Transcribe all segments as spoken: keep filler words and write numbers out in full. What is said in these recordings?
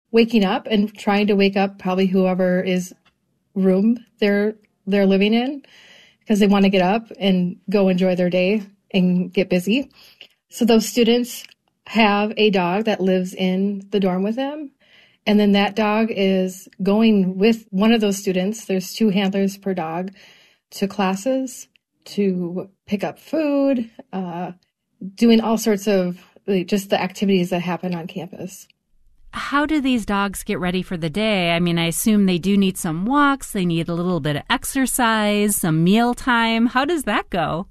waking up and trying to wake up probably whoever is room they're they're living in, because they want to get up and go enjoy their day and get busy. So those students have a dog that lives in the dorm with them. And then that dog is going with one of those students. There's two handlers per dog to classes, to pick up food, uh, doing all sorts of like, just the activities that happen on campus. How do these dogs get ready for the day? I mean, I assume they do need some walks. They need a little bit of exercise, some meal time. How does that go?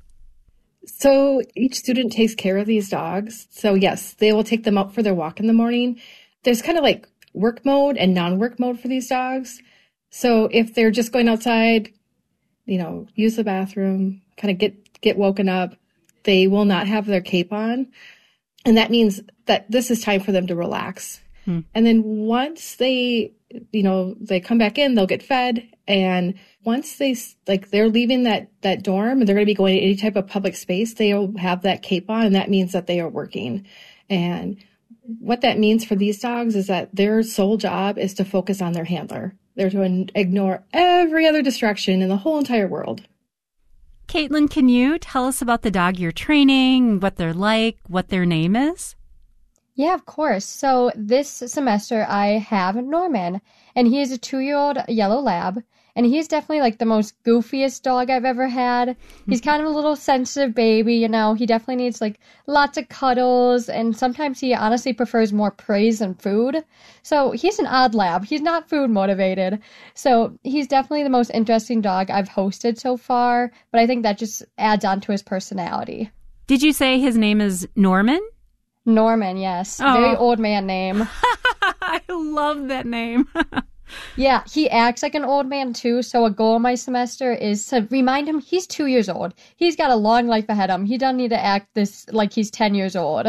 So each student takes care of these dogs. So yes, they will take them out for their walk in the morning. There's kind of like work mode and non-work mode for these dogs. So if they're just going outside, you know, use the bathroom, kind of get, get woken up, they will not have their cape on. And that means that this is time for them to relax. Hmm. And then once they, you know, they come back in, they'll get fed. And once they, like, they're leaving that, that dorm and they're going to be going to any type of public space, they'll have that cape on, and that means that they are working. And what that means for these dogs is that their sole job is to focus on their handler. They're to ignore every other distraction in the whole entire world. Caitlin, can you tell us about the dog you're training, what they're like, what their name is? Yeah, of course. So this semester I have Norman, and he is a two-year-old yellow lab, and he's definitely like the most goofiest dog I've ever had. He's kind of a little sensitive baby, you know. He definitely needs like lots of cuddles, and sometimes he honestly prefers more praise than food. So he's an odd lab. He's not food motivated. So he's definitely the most interesting dog I've hosted so far, but I think that just adds on to his personality. Did you say his name is Norman? Norman, yes. Oh. Very old man name. I love that name. Yeah, he acts like an old man too, so a goal of my semester is to remind him he's two years old. He's got a long life ahead of him. He doesn't need to act this like he's ten years old.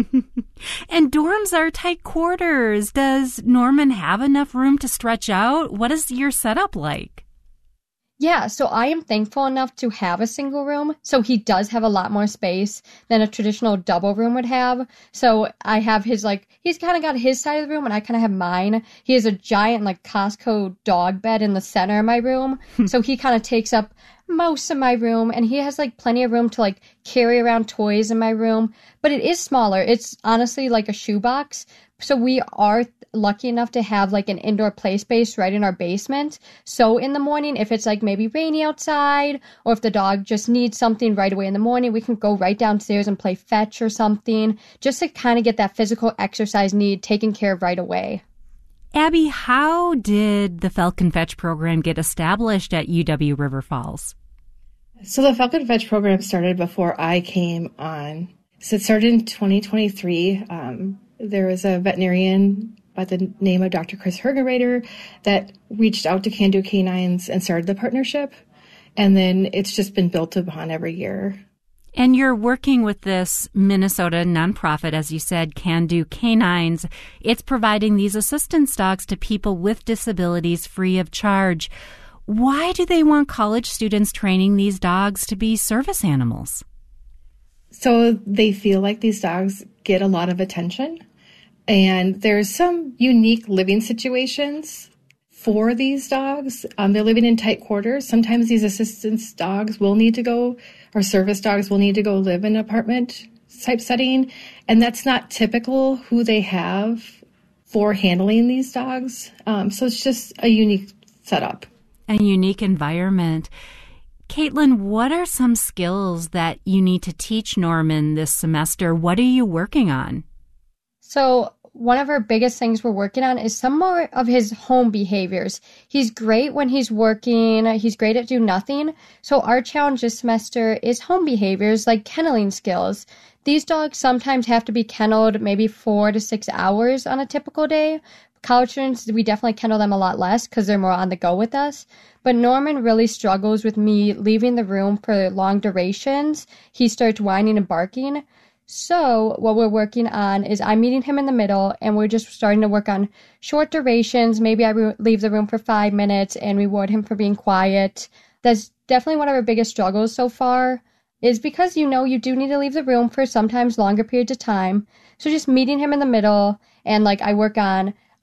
And dorms are tight quarters. Does Norman have enough room to stretch out? What is your setup like? Yeah, so I am thankful enough to have a single room, so he does have a lot more space than a traditional double room would have. So I have his, like, he's kind of got his side of the room, and I kind of have mine. He has a giant, like, Costco dog bed in the center of my room, so he kind of takes up most of my room, and he has, like, plenty of room to, like, carry around toys in my room, but it is smaller. It's honestly like a shoebox, so we are lucky enough to have like an indoor play space right in our basement. So in the morning, if it's like maybe rainy outside, or if the dog just needs something right away in the morning, we can go right downstairs and play fetch or something, just to kind of get that physical exercise need taken care of right away. Abby, how did the Falcon Fetch program get established at U W River Falls? So the Falcon Fetch program started before I came on. So it started in twenty twenty-three. Um, there was a veterinarian by the name of Doctor Chris Hergenrader that reached out to Can Do Canines and started the partnership. And then it's just been built upon every year. And you're working with this Minnesota nonprofit, as you said, Can Do Canines. It's providing these assistance dogs to people with disabilities free of charge. Why do they want college students training these dogs to be service animals? So they feel like these dogs get a lot of attention. And there's some unique living situations for these dogs. Um, they're living in tight quarters. Sometimes these assistance dogs will need to go, or service dogs will need to go live in an apartment type setting. And that's not typical who they have for handling these dogs. Um, so it's just a unique setup. A unique environment. Caitlin, what are some skills that you need to teach Norman this semester? What are you working on? So one of our biggest things we're working on is some more of his home behaviors. He's great when he's working. He's great at do nothing. So our challenge this semester is home behaviors like kenneling skills. These dogs sometimes have to be kenneled maybe four to six hours on a typical day. College students, we definitely kennel them a lot less because they're more on the go with us. But Norman really struggles with me leaving the room for long durations. He starts whining and barking. So what we're working on is I'm meeting him in the middle, and we're just starting to work on short durations. Maybe I re- leave the room for five minutes and reward him for being quiet. That's definitely one of our biggest struggles so far, is because, you know, you do need to leave the room for sometimes longer periods of time. So just meeting him in the middle, and like I work on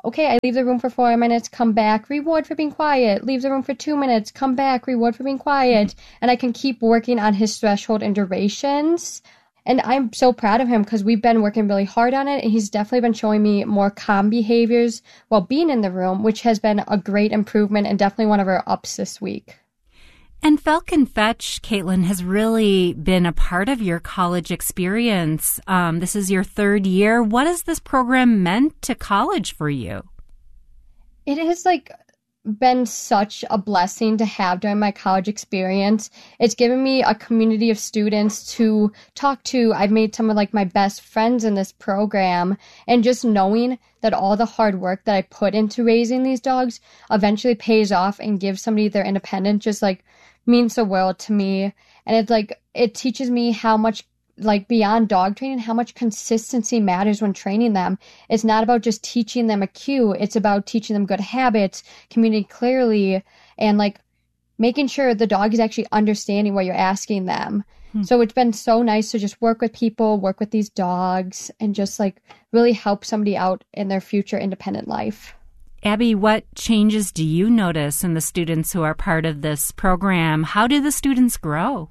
okay, I leave the room for four minutes, come back, reward for being quiet, leave the room for two minutes, come back, reward for being quiet. And I can keep working on his threshold and durations. And I'm so proud of him because we've been working really hard on it. And he's definitely been showing me more calm behaviors while being in the room, which has been a great improvement and definitely one of our ups this week. And Falcon Fetch, Caitlin, has really been a part of your college experience. Um, this is your third year. What has this program meant to college for you? It has like been such a blessing to have during my college experience. It's given me a community of students to talk to. I've made some of like my best friends in this program, and just knowing that all the hard work that I put into raising these dogs eventually pays off and gives somebody their independence just like means the world to me. And it's like, it teaches me how much, like beyond dog training, how much consistency matters when training them. It's not about just teaching them a cue. It's about teaching them good habits, communicating clearly, and like making sure the dog is actually understanding what you're asking them. Hmm. So it's been so nice to just work with people, work with these dogs, and just like really help somebody out in their future independent life. Abby, what changes do you notice in the students who are part of this program? How do the students grow?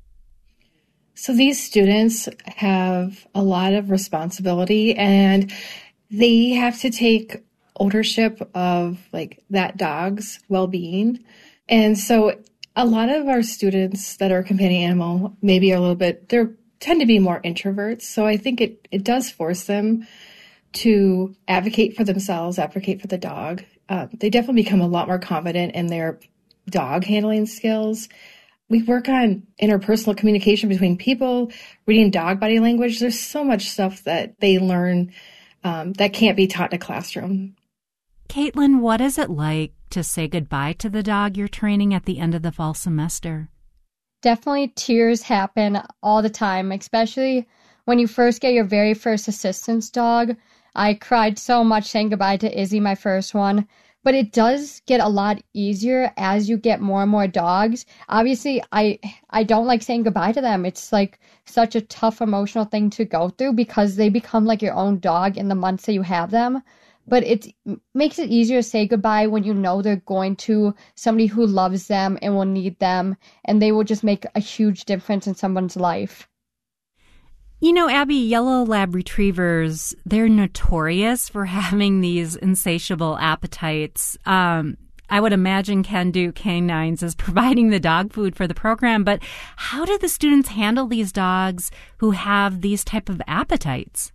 So these students have a lot of responsibility, and they have to take ownership of like that dog's well-being. And so a lot of our students that are companion animal maybe are a little bit, they tend to be more introverts. So I think it, it does force them to advocate for themselves, advocate for the dog. Uh, they definitely become a lot more confident in their dog handling skills. We work on interpersonal communication between people, reading dog body language. There's so much stuff that they learn um, that can't be taught in a classroom. Caitlin, what is it like to say goodbye to the dog you're training at the end of the fall semester? Definitely tears happen all the time, especially when you first get your very first assistance dog. I cried so much saying goodbye to Izzy, my first one. But it does get a lot easier as you get more and more dogs. Obviously, I I don't like saying goodbye to them. It's like such a tough emotional thing to go through because they become like your own dog in the months that you have them. But it makes it easier to say goodbye when you know they're going to somebody who loves them and will need them, and they will just make a huge difference in someone's life. You know, Abby, yellow lab retrievers, they're notorious for having these insatiable appetites. Um, I would imagine Can Do Canines is providing the dog food for the program, but how do the students handle these dogs who have these type of appetites?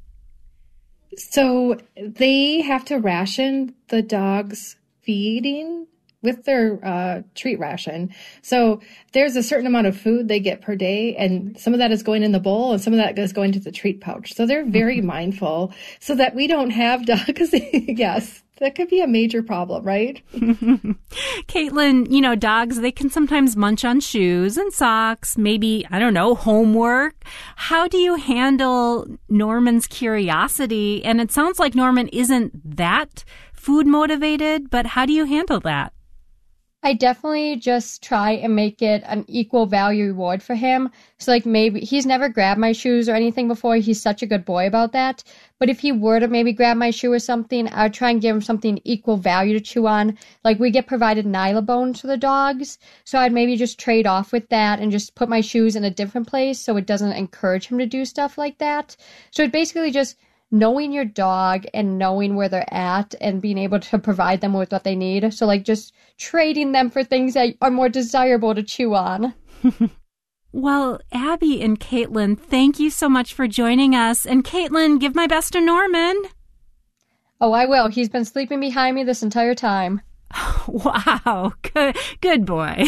So they have to ration the dog's feeding with their uh, treat ration. So there's a certain amount of food they get per day, and some of that is going in the bowl and some of that is going to the treat pouch. So they're very mm-hmm. mindful so that we don't have dogs. Yes, that could be a major problem, right? Caitlin, you know, dogs, they can sometimes munch on shoes and socks, maybe, I don't know, homework. How do you handle Norman's curiosity? And it sounds like Norman isn't that food motivated, but how do you handle that? I definitely just try and make it an equal value reward for him. So like maybe he's never grabbed my shoes or anything before. He's such a good boy about that. But if he were to maybe grab my shoe or something, I would try and give him something equal value to chew on. Like we get provided Nylabones for the dogs. So I'd maybe just trade off with that and just put my shoes in a different place so it doesn't encourage him to do stuff like that. So it basically just knowing your dog and knowing where they're at and being able to provide them with what they need. So like just trading them for things that are more desirable to chew on. Well, Abby and Caitlin, thank you so much for joining us. And Caitlin, give my best to Norman. Oh, I will. He's been sleeping behind me this entire time. Wow. Good, good boy.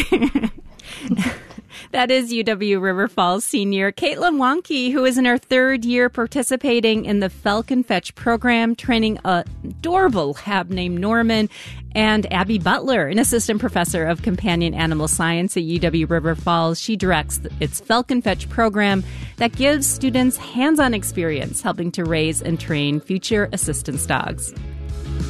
That is U W River Falls senior Caitlin Wonke, who is in her third year participating in the Falcon Fetch program, training a adorable lab named Norman, and Abby Butler, an assistant professor of companion animal science at U W River Falls. She directs its Falcon Fetch program that gives students hands-on experience helping to raise and train future assistance dogs.